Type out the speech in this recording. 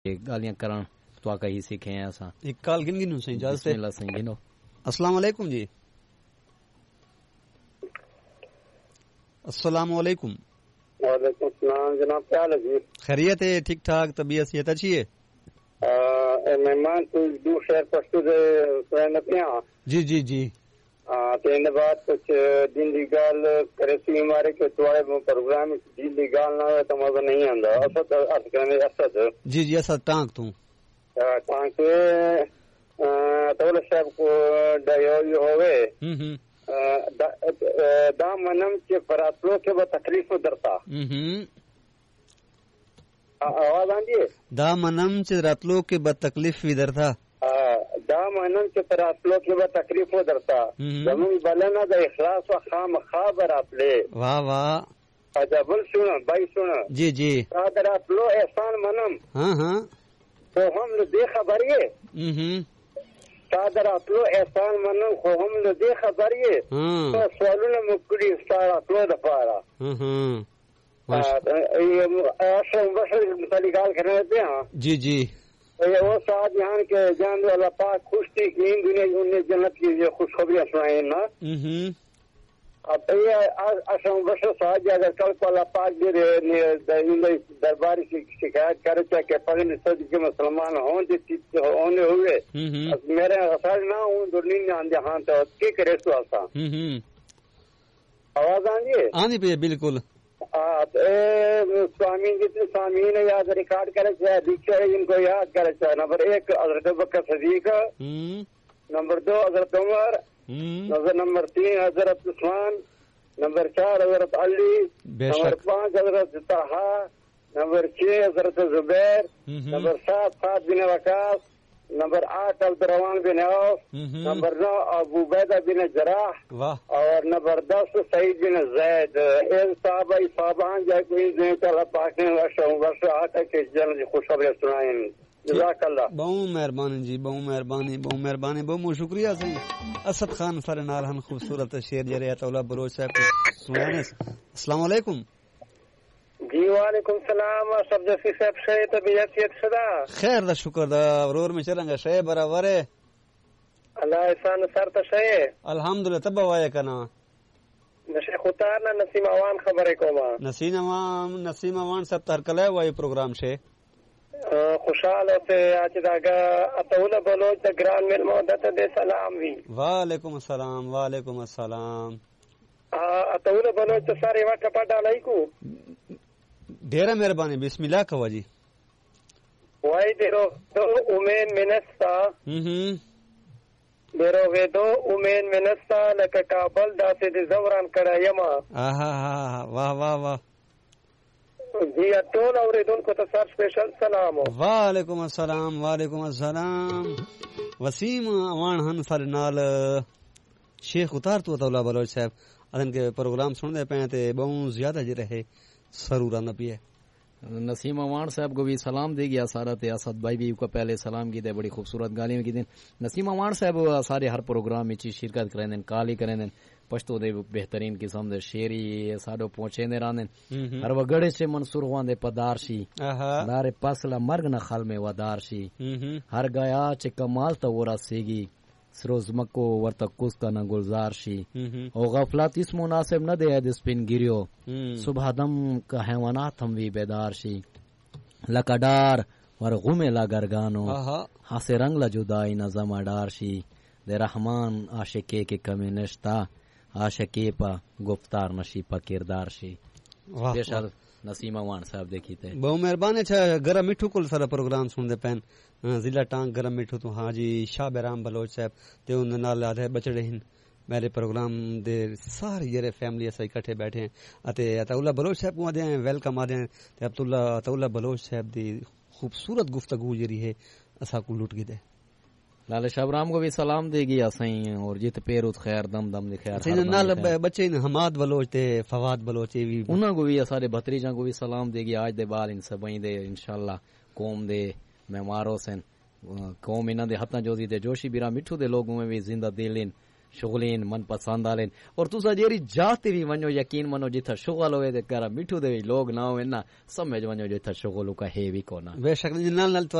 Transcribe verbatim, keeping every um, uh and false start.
गालियां करण तो का ही सीखे हैं असा एक कॉल गिन गिनो सही इजाजत है। बिस्मिल्लाह सही गिनो। अस्सलाम वालेकुम जी। अस्सलाम वालेकुम। वालेकुम सलाम जनाब, क्या हाल है जी? खैरियत है, ठीक ठाक, तबीयत सेहत अच्छी है? मेहमान तो दूर शहर पश्तो दे सुन पिया जी जी जी। हां ते इन बात कुछ दिन दी गाल करे सी हमारे के तुम्हारे प्रोग्राम में दिन दी गाल ना हो तो मजा नहीं आंदा। असद अर्थ करने असद जी जी असद टांग तू टांग के तौल साहब को डयो होवे हम्म हम्म दा मनम के परातलो के वो तकलीफ दरता हम्म आवाज आंदी है। दा मनम च रतलो के बद तकलीफ विदर था दा मनम च परातलो के बद तकलीफ दरता जमीन बलना दा इखलास व खाम खाबर आपले। वाह वाह। अच्छा बोल सुनो भाई सुनो जी जी। परातलो एहसान मनम हाँ हाँ तो हम दे खबर ये हम्म सादरातलो एहसान मनम को हम दे खबर ये तो सवालों मुकड़ी सादरातलो दफारा हम्म गाल करने देते हैं। जी जी वो साथ यहाँ के जान वाला पाक खुश थी कि इन दुनिया उन्हें जन्नत की जो खुशखबरियाँ सुनाई ना। अब ये असम वर्ष साथ अगर कल वाला पाक दे दरबारी की शिकायत करे चाहे के पगन सद के मुसलमान हों होने हुए मेरे असर ना हूँ दुर्नी ने आंधे हाँ तो के करे सो आसा आवाज आंधी है आंधी पे बिल्कुल। स्वामी जितने स्वामी ने याद रिकॉर्ड करे चाहे दीक्षा इनको याद करे चाहे नंबर एक हजरत बकर सदीक, नंबर दो हजरत उमर, नंबर नंबर तीन हजरत उस्मान, नंबर चार हजरत अली, नंबर पाँच हजरत तहा, नंबर छह हजरत जुबैर, नंबर सात सात बिन वकास, नंबर आठ अब्दुर्रहमान बिन औफ, नंबर नौ अबू बैदा बिन जराह और नंबर दस सईद बिन जैद। इन साहब साहबान जाए कोई चला पाक ने वर्ष वर्ष आकर के जन्म खुशखबरें सुनाए। जज़ाकल्लाह। बहु मेहरबानी जी, बहु मेहरबानी, बहु मेहरबानी, बहु शुक्रिया सही। असद खान फर नाल हन खूबसूरत शेर जरिया तौला बलोच साहब सुनाने। अस्सलाम वालेकुम। जी वालेकुम सलाम। सब जैसी सब शे तबीयत सदा खैर दा शुक्र दा रोर में चरंगा शे बराबर है अल्लाह एहसान सर त शे अल्हम्दुलिल्लाह तब वाया कना नशे खुतार ना नसीम अवान खबर को मा नसीम अवान नसीम अवान सब तर कले वाई प्रोग्राम शे खुशहाल होते आज दागा अतौला बलोच द ग्रान मेल मोहब्बत दे सलाम भी। वालेकुम अस्सलाम वालेकुम अस्सलाम। अतौला बलोच तो सारे वट पटा लाई को ढेरा मेहरबानी बिस्मिल्लाह कवा जी। वाई देरो तो उमेन मिनस्ता हम्म देरो वे दो उमेन मिनस्ता लक काबल दासे दे जवरान करा यमा। आहा हा वाह वाह वाह जी अतौल और उनको तो सर स्पेशल सलाम हो। वालेकुम अस्सलाम वालेकुम अस्सलाम। वसीम अवान हन फर नाल शेख उतार तो अतौला बलोच साहब अदन के प्रोग्राम सुनते पे ते बहुत ज्यादा जी रहे सरूरा न पिए। नसीम अवान साहब को भी सलाम दे गया सारा ते असद भाई भी को पहले सलाम की दे बड़ी खूबसूरत गालियां की दिन। नसीम अवान साहब सारे हर प्रोग्राम में शिरकत करें काली करें पश्तो दे बेहतरीन किस्म दे शेरी साडो पहुंचेंदे रहंदे हर वगड़े से मंसूर हुआंदे पदारशी नारे पासला मर्ग न खाल में वदारशी हर गया चे कमाल त वरा सेगी सरोज मक्को वर्त कुस्ता न गुलजार शी ओ गफलत इस मुनासिब न दे दिस पिन गिरियो सुबह दम का हैवानात हम भी बेदार शी लकडार वर गुमे ला गरगानो हासे रंग ला जुदाई न जमाडार शी दे रहमान आशिके के कमी नश्ता आशिके पा गुफ्तार नशी पा किरदार शी। बेशर नसीम अवान साहब देखी थे बहु मेहरबानी छा गरम मिठू कुल सारा प्रोग्राम सुनदे पैन जिला टांग गरम मिठू तो हाँ जी शाह बैराम बलोच साहब ते उन नाल आधे बचड़े हिन मेरे प्रोग्राम दे सारे जेरे फैमिली अस इकट्ठे बैठे हैं अते अतउल्ला बलोच साहब को आदे वेलकम आदे ते अब्दुल्ला अतउल्ला बलोच साहब दी खूबसूरत गुफ्तगू जरी है असा को लुट गई दे। लाल शबराम को भी सलाम देगी सही और जित पेरुत खैर दम दम खैर नाल बच्चे हमाद बलोच ते फवाद बलोच भी उन्हां को भी सारे भतीजा को भी सलाम देगी आज दे बाल इन सबई दे इंशाल्लाह कौम दे मेमारो सेन कौम इन्हां दे हथां जोदी ते जोशी बिरा मिठू दे लोगों में भी जिंदा दिल इन शुगलीन मन पसंद आलेन और तुसा जेरी जाते भी वनो यकीन मनो जिथा शुगल होवे ते करा मिठू दे लोग ना होवे ना समझ वनो जिथा शुगल का है भी कोना बेशक नाल नाल